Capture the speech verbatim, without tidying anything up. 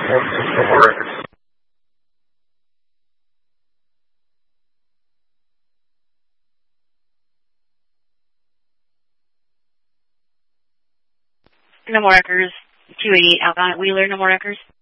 No more records. No more records. two eighty-eight outbound at Wheeler. No more records.